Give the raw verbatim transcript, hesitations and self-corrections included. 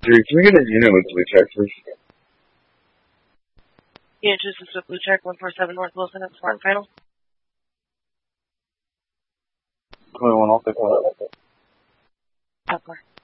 Dude, can we get a unit with Blue Check, please? Unit two six with Blue Check, one four seven North Wilson at Smart Panel. twenty-one, I'll take one. Top floor.